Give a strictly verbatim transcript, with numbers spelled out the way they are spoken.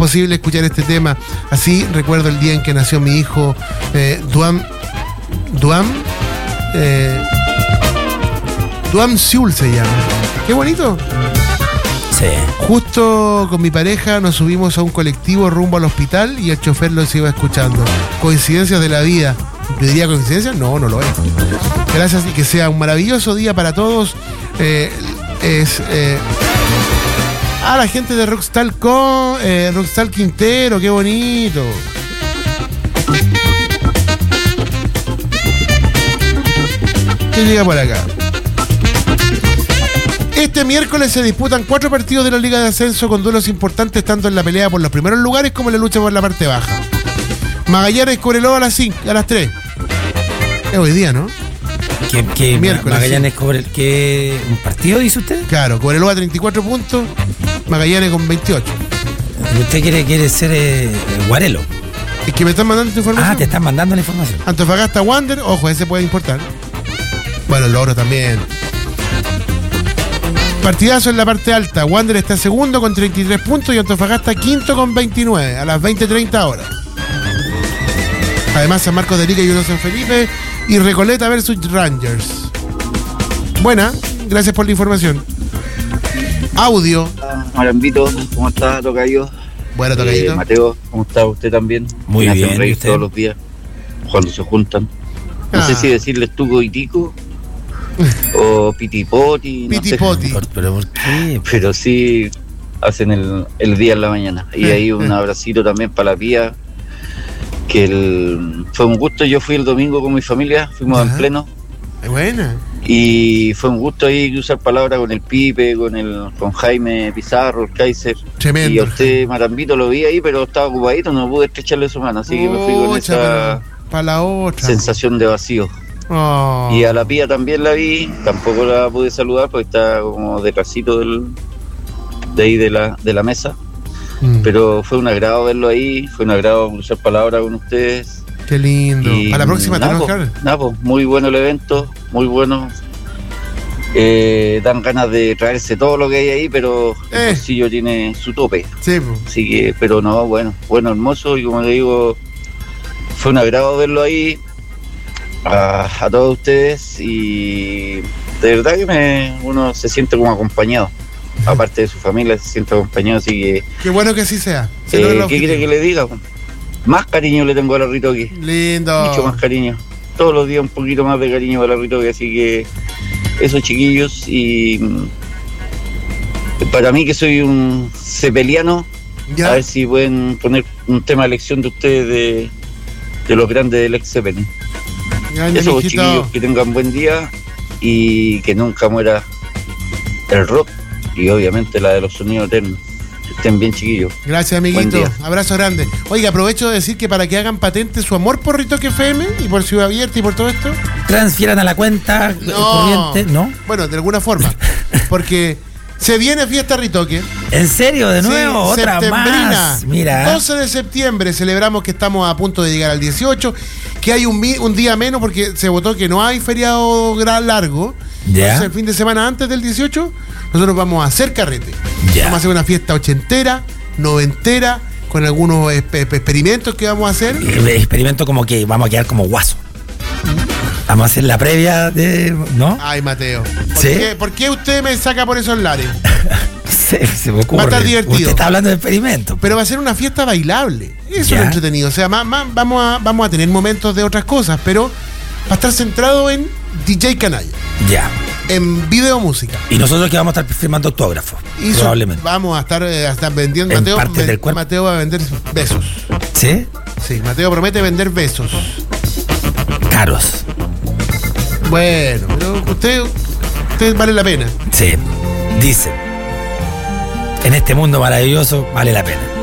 imposible escuchar este tema. Así recuerdo el día en que nació mi hijo, eh, Duam, Duam, eh, Duam Siul se llama. Qué bonito. Sí. Justo con mi pareja nos subimos a un colectivo rumbo al hospital y el chofer los iba escuchando. Coincidencias de la vida. ¿Yo diría coincidencias? No, no lo es. Gracias y que sea un maravilloso día para todos. Eh, es eh, a la gente de Rockstar con eh, Rockstar Quintero, qué bonito. ¿Qué llega por acá? Este miércoles se disputan cuatro partidos de la Liga de Ascenso con duelos importantes tanto en la pelea por los primeros lugares como en la lucha por la parte baja. Magallanes Cobreloa a las cinco, a las tres. Es hoy día, ¿no? ¿Qué, qué Miércoles, Magallanes sí. Cobre, ¿qué, un partido dice usted? Claro, Cobreloa treinta y cuatro puntos, Magallanes con veintiocho. Usted quiere, quiere ser eh, Guarelo. Es que me están mandando esta información. Ah, te están mandando la información. Antofagasta Wander, ojo, ese puede importar. Bueno, el oro también. Partidazo en la parte alta. Wander está segundo con treinta y tres puntos y Antofagasta quinto con veintinueve a las veinte treinta horas. Además, San Marcos de Arica y uno San Felipe y Recoleta versus Rangers. Buena, gracias por la información. Audio. Marambito, ¿cómo está, tocayo? Bueno, tocayito. Eh, Mateo, ¿cómo está usted también? Muy Me bien, hacen ¿y reír usted? todos los días cuando se juntan. No Ah. sé si decirles tuco y tico o pitipoti, no sé. Pitipoti. Por- ¿Pero por qué? Pero sí hacen el, el día en la mañana. Y ahí un abracito también para la pía. Que el, fue un gusto, yo fui el domingo con mi familia, fuimos Ajá. en pleno. Es buena. Y fue un gusto ahí usar palabras con el Pipe, con el con Jaime Pizarro, el Kaiser. Tremendo. Y a usted, Marambito, lo vi ahí, pero estaba ocupadito, no pude estrecharle su mano, así que me fui con esa Para la otra. sensación de vacío. Oh. Y a la Pía también la vi, tampoco la pude saludar porque está como detrásito del de ahí de la, de la mesa. Mm. Pero fue un agrado verlo ahí, fue un agrado usar palabras con ustedes. Qué lindo. Y Para la próxima nada, tenemos po, que hablar. nada, po, muy bueno el evento, muy bueno. Eh, dan ganas de traerse todo lo que hay ahí, pero Eh. el bolsillo tiene su tope. Sí, po. Así que, pero no, bueno, bueno, hermoso. Y como le digo, fue un agrado verlo ahí a, a todos ustedes. Y de verdad que me, uno se siente como acompañado. Aparte de su familia, se siente acompañado. Así que, Qué bueno que así sea. Se eh, logra el ¿qué objetivo. quiere que le diga? Más cariño le tengo a la Ritoque. Lindo. Mucho más cariño. Todos los días un poquito más de cariño para la Ritoque, así que esos chiquillos. Y mm, para mí que soy un cepeliano, Ya. a ver si pueden poner un tema de elección de ustedes de, de los grandes del ex Zeppelin. Ya, Esos mijito. chiquillos que tengan buen día y que nunca muera el rock y obviamente la de los sonidos eternos. Que estén bien, chiquillos. Gracias, Buen amiguito. día. Abrazo grande. Oiga, aprovecho de decir que para que hagan patente su amor por Ritoque F M y por Ciudad Abierta y por todo esto. Transfieran a la cuenta eh, corriente, ¿no? Bueno, de alguna forma. Porque se viene fiesta Ritoque. ¿En serio? ¿De nuevo? Sí, Otra septembrina. más. Mira. doce de septiembre celebramos que estamos a punto de llegar al dieciocho, que hay un, mi- un día menos porque se votó que no hay feriado gran largo. Ya. Entonces, el fin de semana antes del dieciocho, nosotros vamos a hacer carrete. Ya. Vamos a hacer una fiesta ochentera, noventera, con algunos espe- experimentos que vamos a hacer. El experimento como que vamos a quedar como guaso. Vamos a hacer la previa de. ¿No? Ay, Mateo. ¿Por, ¿Sí? qué, ¿Por qué usted me saca por esos lares? Se, se me ocurre. Va a estar divertido. Usted está hablando de experimento. Pero va a ser una fiesta bailable. Eso es Ya. lo entretenido. O sea, más, más, vamos, a, vamos a tener momentos de otras cosas, pero va a estar centrado en D J Canalla, Ya. en video música. Y nosotros que vamos a estar firmando autógrafos. Y so- Probablemente. vamos a estar, eh, a estar vendiendo. En Mateo, partes ven- del cuerpo. Mateo va a vender besos. ¿Sí? Sí, Mateo promete vender besos. Caros. Bueno, pero usted, usted vale la pena. Sí. Dice. En este mundo maravilloso vale la pena.